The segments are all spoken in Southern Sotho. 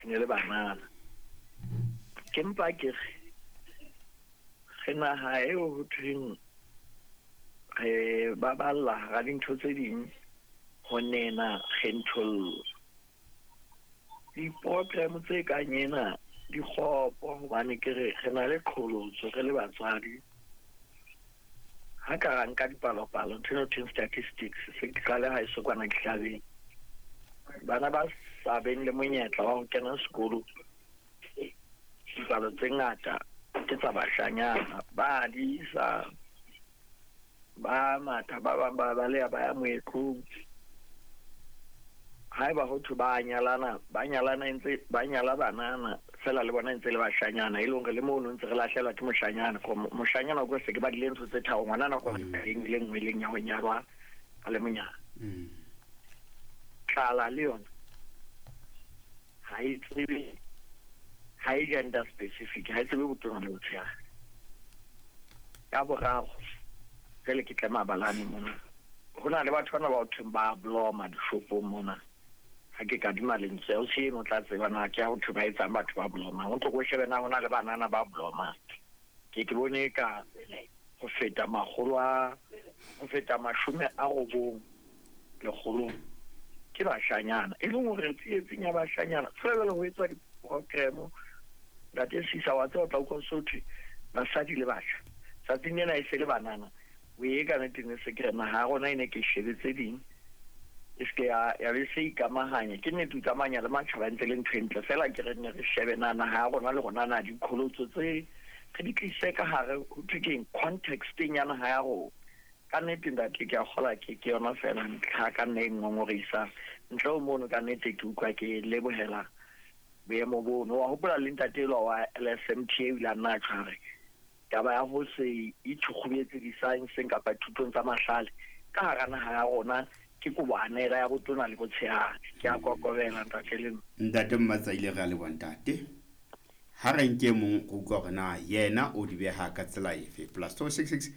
ne le banana ke mpa ke re naha eo ho thweng ba balla ga dintho tse ding ho nena kgenthollo di-program tse kang ena di kgopo hobane ke re na le qholotso re le batswadi ha ka ra nka dipalopalo ntho e statistics se ka le ha e sokwana dihlabeng bana ba sa beng le monyetla wa ho kena sekolo dipalo tse ngata ke tsa bashanyana ba di isa ba mata ba bang ba le ba ya moetlong haeba ho thu ba nyala banana fela le bona ntse le bashanyana e leng re le mono ntse re lahlela ke moshanyana moshanyana go se ke ba di lentho tse thao ngwana go teng le ngweleng ya ho nyalwa a le monyana tlala le yona ha e tsebe ha e gender specific ha e tsebe botona le botshela ya boraro le ke tlema balane mona hona le batho bana ba thweng ba bloma dishopong mona ha ke ka di malentse o se no tla tseba na ke ha o thwe ba etsa batho ba bloma o tlo go shebe na hona le banana ba bloma ke bone ka go feta mashome a robong le kgolo ke bashanyana e leng hore tsietseng ya bashanyana fela le ho etsa di-program la tesisa wa tla go sothi basadi le basha sa tinela e se le banana o e ka neteng se ke na ha rona ine ke shebetse ding iske ya le se ikamahanya ke ne tukamanya le matšhaba ntse le ntwentle fela ke re ne re shebe nana ha rona le rona na dikholotso tse re di tlise ka hare ho tsekeng contexting ya naha ya go ka nete nda ke a gola ke yona fela ntlha ka nne ngongorisa ntlo mono ka nete ke ukwa ke lebohela boemo bono wa hopola le ntatelo wa LSMTA ile nna tshware taba ya ho se itshugubetse di-science kapa thutong tsa mahlale ka hara naha ya rona ke go banela ya botona le botshehadi ke a kokobela ntate Mmatsaile ga le bontate ha re nke mong go utlwa gore na yena o di beha ka tsela efe +266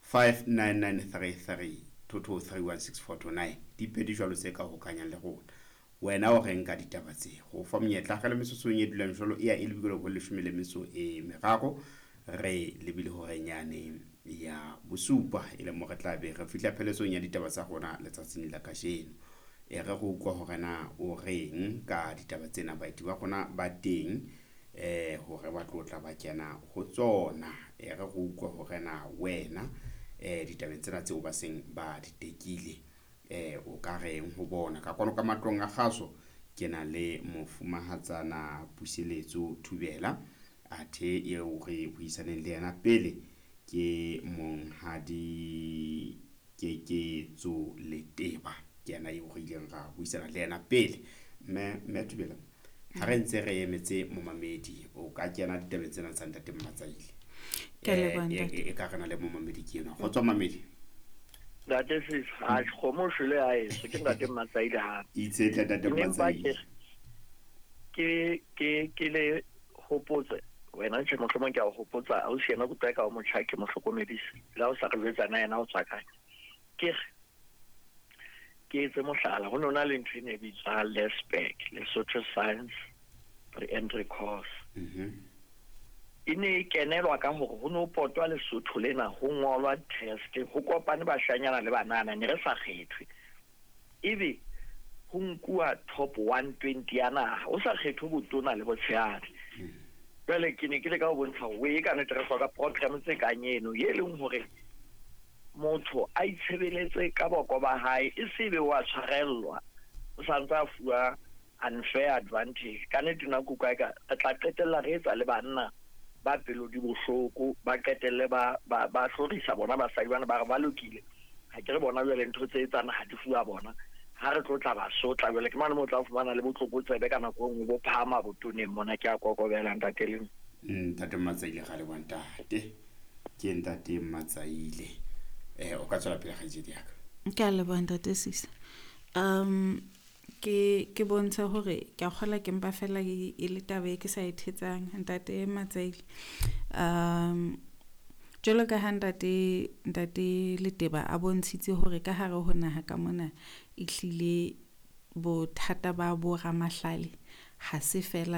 59933 2231649 dipedi jwalo se ka ho kanyang le rona wena o reng ka ditaba tse go fa monyetla ga le mesosong e dulang jwalo e ya ilebile go le shumile meso e meraro re lebile ho renyane ya bosupa ile mo re tla be re fitla pheletsong ya ditaba tsa gona letsatsing la kasheno e re go utlwa hore na o reng ka ditaba tsena baeti ba gona ba teng hore ba tlotla ba kena go tsona e re go utlwa hore na wena ditabeng tsena tseo ba seng ba ditekile o ka reng ho bona ka kono ka matlong a gaso ke na le mofumahatsana Puseletso Thubela athe eo re buisaneng le yena pele ke monghadi Keketso Leteba ke yana eo re ileng ra buisana le yena pele me Thubela ha re ntse re emetse momamedi o ka kena ditabeng tsena tsa ntate Mmatsaile e ka rena le momamedi ke yena go tswa mamedi that is ha khomo shule a e se ke ntate Mmatsaile ha itse ntate Mmatsaile ke le hopotse wena ke mohlomong ke a hopotsa o se yena go tsaka o motšhake mohlokomedisi la o sa re tsana yena o tsaka ke tse mohlala ho nona le ntwe ne bitsa LESPEC Lesotho Science Pre-Entry Course ine kenelwa ka hore ho no potwa Lesotho lena ho ngolwa test ho kopane bashanyana le banana ne re sa kgethwe ebe ho nkuwa top 120 ya naha o sa kgetho botona le botshehadi jwale ke ne ke le ka ho bontsha o e ka netefatsa ka program tse kanyeno ye leng hore motho a itshebeletse ka boko ba hae e sebe wa tshwarellwa o sa ntse a fuwa unfair advantage ka ne tuna go ka re tla qetella re etsa le banna ba pelo di bohloko ba qetelle ba hlorisa bona basadi bana ba re ba lokile ha ke re bona jwale ntho tse etsana ha di fuwa bona ha re tlo tla ba sotla jwale ke mane mo tla fumana le botloko tsebe kana go ngwe bo phama botoneng mona ke a kokobela ntateleng ntate Mmatsaile ga le bontate ke ntate Mmatsaile o ka tswela pele ga jedi yaka ke a le bontate sisa ke bontsha hore ke a kgola ke mpa fela e le tabe ke sa ithetsang ntate Mmatsaile jolo ka ntate Leteba a bontshitse hore ka hare ho naha ka mona e hlile bothata ba bo ramahlale ha se fela